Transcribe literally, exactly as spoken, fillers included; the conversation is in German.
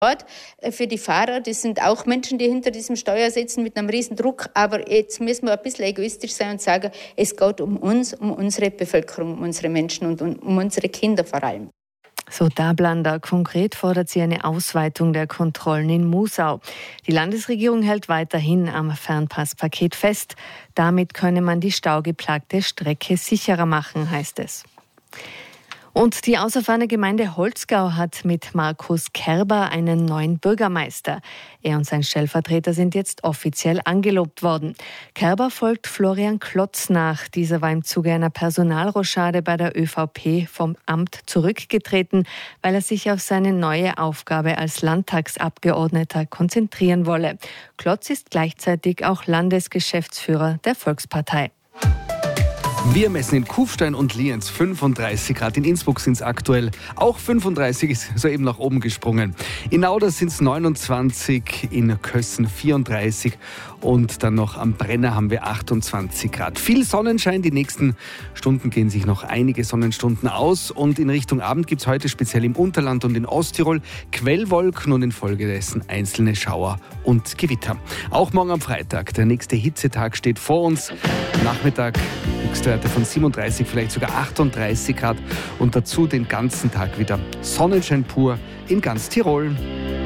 Für die Fahrer, das sind auch Menschen, die hinter diesem Steuer sitzen mit einem riesen Druck. Aber jetzt müssen wir ein bisschen egoistisch sein und sagen, es geht um uns, um unsere Bevölkerung, um unsere Menschen und um unsere Kinder vor allem. So Dablander. Konkret fordert sie eine Ausweitung der Kontrollen in Musau. Die Landesregierung hält weiterhin am Fernpasspaket fest. Damit könne man die staugeplagte Strecke sicherer machen, heißt es. Und die auserfahrene Gemeinde Holzgau hat mit Markus Kerber einen neuen Bürgermeister. Er und sein Stellvertreter sind jetzt offiziell angelobt worden. Kerber folgt Florian Klotz nach. Dieser war im Zuge einer Personalrochade bei der ÖVP vom Amt zurückgetreten, weil er sich auf seine neue Aufgabe als Landtagsabgeordneter konzentrieren wolle. Klotz ist gleichzeitig auch Landesgeschäftsführer der Volkspartei. Wir messen in Kufstein und Lienz fünfunddreißig Grad. In Innsbruck sind es aktuell auch fünfunddreißig, ist soeben nach oben gesprungen. In Auder sind es neunundzwanzig, in Kössen vierunddreißig und dann noch am Brenner haben wir achtundzwanzig Grad. Viel Sonnenschein, die nächsten Stunden gehen sich noch einige Sonnenstunden aus und in Richtung Abend gibt es heute speziell im Unterland und in Osttirol Quellwolken und infolgedessen einzelne Schauer und Gewitter. Auch morgen am Freitag, der nächste Hitzetag steht vor uns. Nachmittag Höchstwerte von siebenunddreißig, vielleicht sogar achtunddreißig Grad und dazu den ganzen Tag wieder Sonnenschein pur in ganz Tirol.